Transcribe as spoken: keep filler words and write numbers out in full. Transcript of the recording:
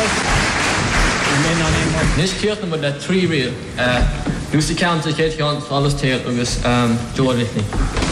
Nis ceartna mu le trí riil. Nus i ceanta chéad cheann fálas téal agus George Lichtney.